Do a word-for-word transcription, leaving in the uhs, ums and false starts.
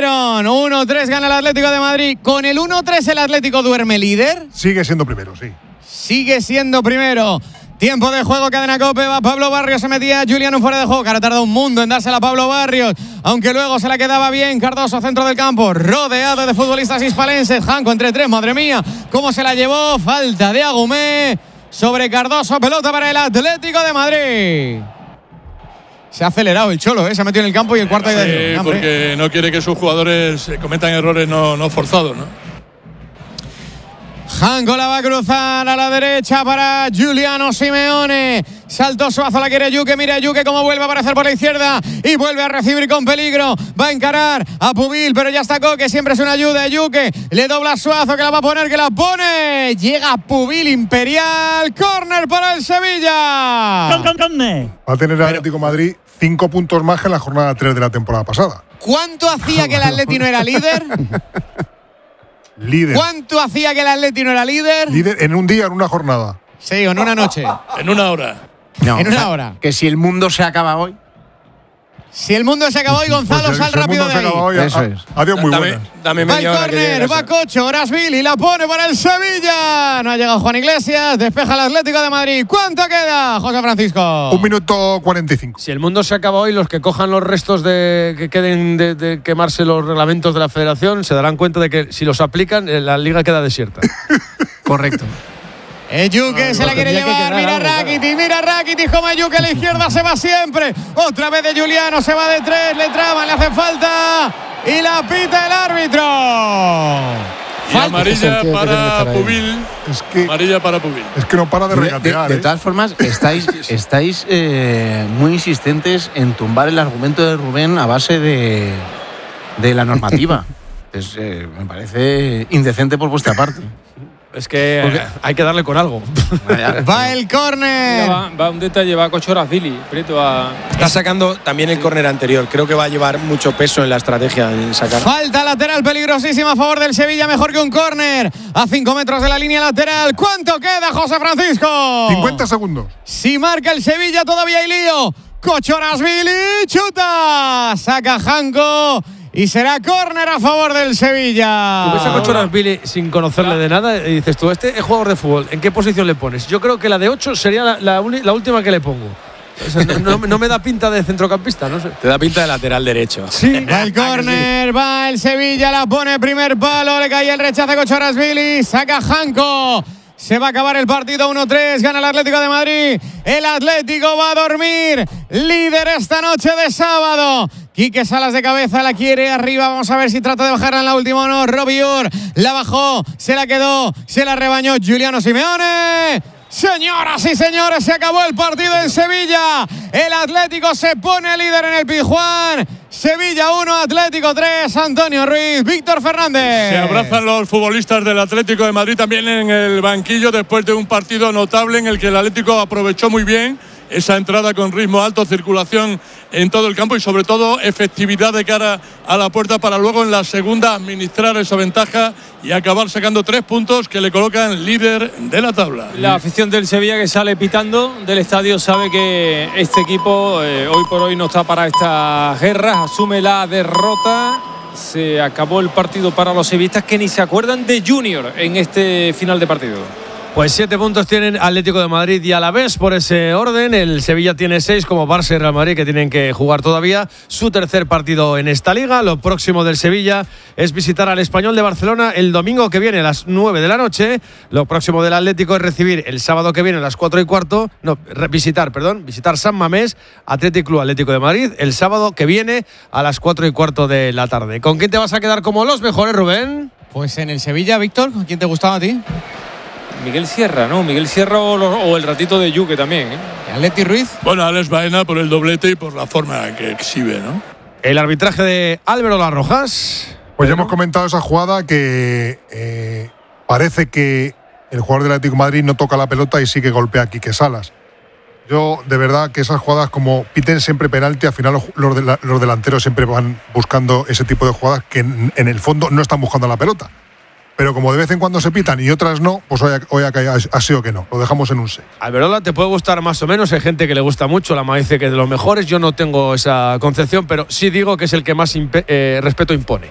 uno tres gana el Atlético de Madrid. ¿Con el uno tres el Atlético duerme líder? Sigue siendo primero, sí. Sigue siendo primero. Tiempo de juego, cadena COPE, va Pablo Barrios, se metía Julián fuera de juego, que ahora tarda un mundo en dársela a Pablo Barrios, aunque luego se la quedaba bien Cardoso, centro del campo, rodeado de futbolistas hispalenses, Janko entre tres, madre mía, cómo se la llevó, falta de Agumé sobre Cardoso, pelota para el Atlético de Madrid. Se ha acelerado el Cholo, ¿eh? Se ha metido en el campo y el cuarto sí, de porque no quiere que sus jugadores cometan errores no, no forzados, ¿no? Janko la va a cruzar a la derecha para Giuliano Simeone. Salto Suazo, la quiere Yuke. Mira Yuke cómo vuelve a aparecer por la izquierda y vuelve a recibir con peligro. Va a encarar a Pubil, pero ya está Coque. Siempre es una ayuda. Yuke le dobla a Suazo, que la va a poner, que la pone. Llega Pubil Imperial. Córner para el Sevilla. Va a tener el Atlético de Madrid cinco puntos más que en la jornada tres de la temporada pasada. ¿Cuánto hacía que el Atleti no era líder? Líder. ¿Cuánto hacía que el Atleti no era líder? Líder en un día, en una jornada. Sí, o en una noche. En una hora. No, en una o sea, hora. Que si el mundo se acaba hoy. Si el mundo se acabó y Gonzalo, pues sal si el rápido mundo de se ahí. acaba hoy, Eso a, es. Adiós, muy dame, buena. dame Va el media hora que llegue córner, a va casa. Cocho, Orasvili, la pone para el Sevilla. No ha llegado Juan Iglesias, despeja el Atlético de Madrid. ¿Cuánto queda, José Francisco? Un minuto cuarenta y cinco. Si el mundo se acaba hoy, los que cojan los restos de que queden de, de quemarse los reglamentos de la federación se darán cuenta de que si los aplican, la liga queda desierta. Correcto. Ejuke no, se la no, quiere tendría que llevar, quedar mira algo, Rakitic, mira Rakitic como Ejuke a la izquierda se va siempre. Otra vez de Giuliano, se va de tres, le traban, le hace falta y la pita el árbitro. Y amarilla para Pubil. Es que, amarilla para Pubil. Es que no para de De, de, regatear. de ¿eh? todas formas, estáis, estáis eh, muy insistentes en tumbar el argumento de Rubén a base de, de la normativa. Es, eh, me parece indecente por vuestra parte. Es que Porque hay que darle con algo. Va el córner. Va, va un detalle, va Cocho Orasvili, Prieto a… Está sacando también el córner anterior. Creo que va a llevar mucho peso en la estrategia en sacar. Falta lateral peligrosísima a favor del Sevilla, mejor que un córner. A cinco metros de la línea lateral. ¿Cuánto queda, José Francisco? cincuenta segundos. Si marca el Sevilla todavía hay lío. Cocho Orasvili, chuta. Saca Janko. Y será córner a favor del Sevilla. Tú ves a Cocho Orasvili sin conocerle de nada y dices tú, este es jugador de fútbol, ¿en qué posición le pones? Yo creo que la de ocho sería la, la, la última que le pongo. O sea, no, no, no me da pinta de centrocampista, no sé. Te da pinta de lateral derecho. Sí. Va el córner, va el Sevilla, la pone primer palo, le cae el rechazo a Cocho Orasvili, saca Janko. Se va a acabar el partido uno tres, gana el Atlético de Madrid. El Atlético va a dormir, líder esta noche de sábado. Quique Salas de cabeza, la quiere arriba, vamos a ver si trata de bajarla en la última o no. Robiur la bajó, se la quedó, se la rebañó Giuliano Simeone. Señoras y señores, se acabó el partido en Sevilla. El Atlético se pone líder en el Pizjuán. Sevilla uno, Atlético tres. Antonio Ruiz, Víctor Fernández. Se abrazan los futbolistas del Atlético de Madrid también en el banquillo después de un partido notable en el que el Atlético aprovechó muy bien esa entrada con ritmo alto, circulación en todo el campo y sobre todo efectividad de cara a la puerta para luego en la segunda administrar esa ventaja y acabar sacando tres puntos que le colocan líder de la tabla. La afición del Sevilla que sale pitando del estadio sabe que este equipo eh, hoy por hoy no está para estas guerras, asume la derrota. Se acabó el partido para los sevillistas que ni se acuerdan de Junior en este final de partido. Pues siete puntos tienen Atlético de Madrid y Alavés por ese orden. El Sevilla tiene seis, como Barça y Real Madrid, que tienen que jugar todavía su tercer partido en esta liga. Lo próximo del Sevilla es visitar al Español de Barcelona el domingo que viene a las nueve de la noche. Lo próximo del Atlético es recibir el sábado que viene a las cuatro y cuarto. No, visitar, perdón, visitar San Mamés, Athletic Club Atlético de Madrid, el sábado que viene a las cuatro y cuarto de la tarde. ¿Con quién te vas a quedar como los mejores, Rubén? Pues en el Sevilla, Víctor, ¿quién te gustaba a ti? Miguel Sierra, ¿no? Miguel Sierra o, lo, o el ratito de Yuque también, ¿eh? Atleti Ruiz. Bueno, Alex Baena por el doblete y por la forma que exhibe, ¿no? El arbitraje de Álvaro Larrojas. Pues ya hemos comentado esa jugada que eh, parece que el jugador del Atlético de Madrid no toca la pelota y sí que golpea a Quique Salas. Yo, de verdad, que esas jugadas como piten siempre penalti, al final los, los, de la, los delanteros siempre van buscando ese tipo de jugadas que en, en el fondo no están buscando la pelota. Pero como de vez en cuando se pitan y otras no, pues hoy, hoy ha, ha sido que no. Lo dejamos en un seis. Alberola te puede gustar más o menos. Hay gente que le gusta mucho. La maíz dice que es de los mejores. Yo no tengo esa concepción, pero sí digo que es el que más impe- eh, respeto impone.